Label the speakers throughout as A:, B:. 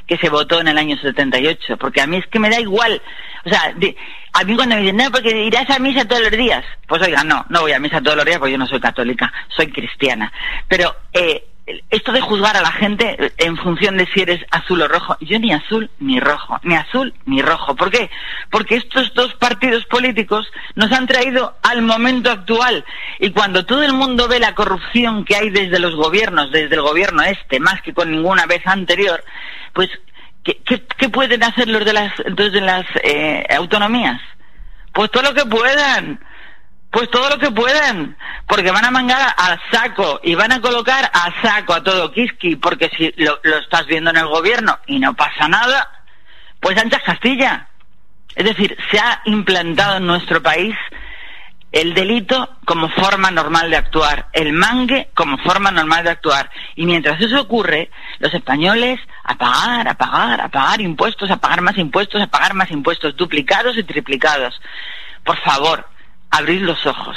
A: que se votó en el año 78, porque a mí es que me da igual. O sea, a mí cuando me dicen, no, porque irás a misa todos los días, pues oiga, no voy a misa todos los días porque yo no soy católica, soy cristiana. Pero esto de juzgar a la gente en función de si eres azul o rojo, yo ni azul ni rojo, ni azul ni rojo. ¿Por qué? Porque estos dos partidos políticos nos han traído al momento actual, y cuando todo el mundo ve la corrupción que hay desde los gobiernos, desde el gobierno más que con ninguna vez anterior, pues ¿qué pueden hacer los de las autonomías? Pues todo lo que puedan. Pues todo lo que puedan, porque van a mangar a saco y van a colocar a saco a todo Kiski, porque si lo estás viendo en el gobierno y no pasa nada, pues anchas Castilla. Es decir, se ha implantado en nuestro país el delito como forma normal de actuar, el mangue como forma normal de actuar, y mientras eso ocurre, los españoles a pagar impuestos, a pagar más impuestos, duplicados y triplicados. Por favor, abrid los ojos.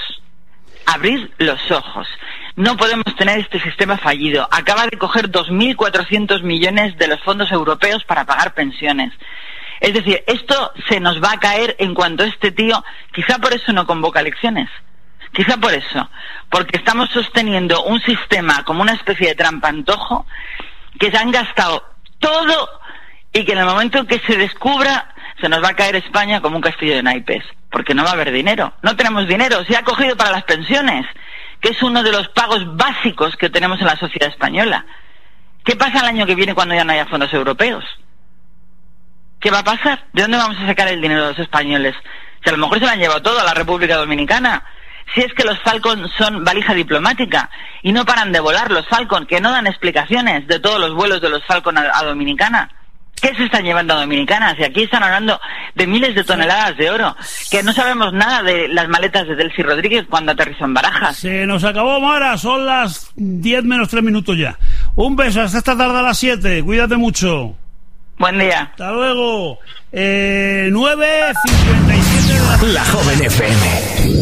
A: No podemos tener este sistema fallido. Acaba de coger 2.400 millones de los fondos europeos para pagar pensiones. Es decir, esto se nos va a caer en cuanto este tío, quizá por eso no convoca elecciones. Quizá por eso. Porque estamos sosteniendo un sistema como una especie de trampantojo que se han gastado todo y que en el momento en que se descubra se nos va a caer España como un castillo de naipes. Porque no va a haber dinero. No tenemos dinero. Se ha cogido para las pensiones, que es uno de los pagos básicos que tenemos en la sociedad española. ¿Qué pasa el año que viene cuando ya no haya fondos europeos? ¿Qué va a pasar? ¿De dónde vamos a sacar el dinero de los españoles? Si a lo mejor se lo han llevado todo a la República Dominicana. Si es que los Falcon son valija diplomática y no paran de volar los Falcon, que no dan explicaciones de todos los vuelos de los Falcon a Dominicana. ¿Qué se están llevando a Dominicana? Si aquí están hablando de miles de toneladas de oro, que no sabemos nada de las maletas de Delcy Rodríguez cuando aterrizó en Barajas.
B: Se nos acabó, Mara, son las 10 menos 3 minutos ya. Un beso, hasta esta tarde a las 7, cuídate mucho.
A: Buen día.
B: Hasta luego. 9:57 de
C: La Joven FM.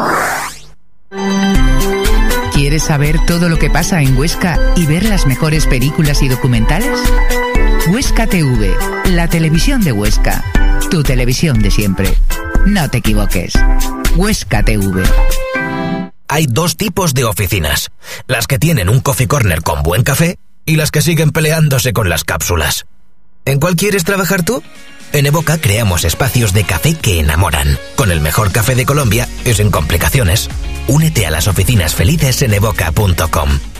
D: ¿Quieres saber todo lo que pasa en Huesca y ver las mejores películas y documentales? Huesca TV, la televisión de Huesca. Tu televisión de siempre. No te equivoques. Huesca TV.
C: Hay dos tipos de oficinas. Las que tienen un coffee corner con buen café y las que siguen peleándose con las cápsulas. ¿En cuál quieres trabajar tú? En Evoca creamos espacios de café que enamoran. Con el mejor café de Colombia y sin complicaciones. Únete a las oficinas felices en evoca.com.